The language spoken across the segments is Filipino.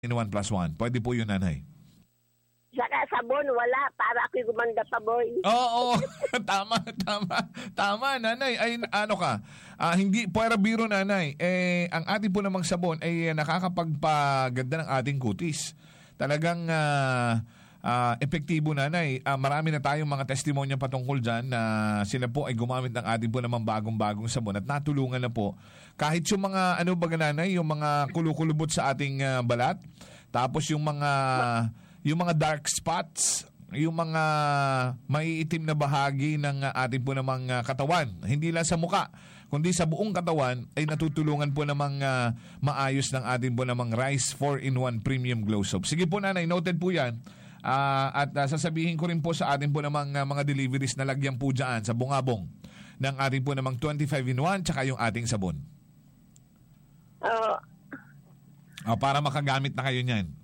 in 1 plus 1. Pwede po yun, nanay. Saka sabon, wala. Para ako'y gumanda pa, boy. Oo. Tama, nanay. Ay, ano ka? Hindi, puwera biro, nanay. Ang ating po namang sabon ay nakakapagpaganda ng ating kutis. Talagang epektibo, nanay. Marami na tayong mga testimonya patungkol dyan na sila po ay gumamit ng ating po namang bagong-bagong sabon at natulungan na po. Kahit yung mga, nanay, yung mga kulukulubot sa ating balat, tapos yung mga dark spots, yung mga maiitim na bahagi ng ating po namang katawan. Hindi lang sa muka, kundi sa buong katawan ay natutulungan po namang maayos ng ating po namang Rice 4-in-1 Premium Glow Soap. Sige po, nanay, noted po yan. At sasabihin ko rin po sa ating po namang mga deliveries na lagyan po dyan sa bungabong ng ating po namang 25-in-1 tsaka yung ating sabon. Para makagamit na kayo niyan.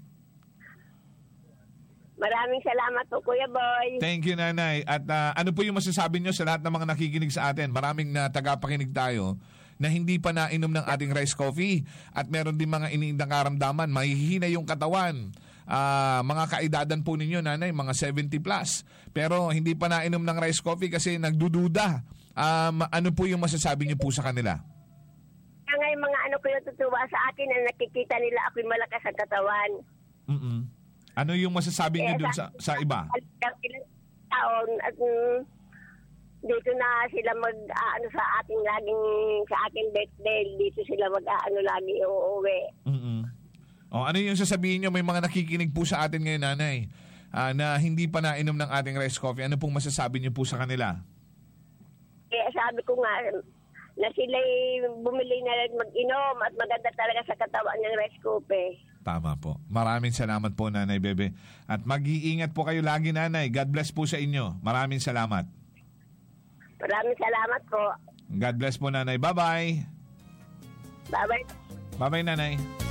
Maraming salamat po, Kuya Boy. Thank you, nanay. At ano po yung masasabi nyo sa lahat ng mga nakikinig sa atin? Maraming tagapakinig tayo na hindi pa nainom ng ating rice coffee at meron din mga iniindang karamdaman, mahihina yung katawan. Mga kaedadan po ninyo, nanay, mga 70 plus. Pero hindi pa nainom ng rice coffee kasi nagdududa. Ano po yung masasabi nyo po sa kanila? Ngay mga ko yung tutuwa sa akin na nakikita nila ako'y malakas ang katawan. Ano yung masasabi niyo dun sa iba? Ilang taon at dito na sila sa ating laging sa ating birthday, dito sila lagi uuwi. Ano yung sasabihin niyo? May mga nakikinig po sa atin ngayon, nanay, na hindi pa nainom ng ating rice coffee. Ano pong masasabi niyo po sa kanila? Sabi ko nga na sila'y bumili na rin mag-inom at maganda talaga sa katawan ng rice coffee. Tama po. Maraming salamat po, Nanay Bebe. At mag-iingat po kayo lagi, nanay. God bless po sa inyo. Maraming salamat. Maraming salamat po. God bless po, nanay. Bye-bye. Bye-bye. Bye-bye, nanay.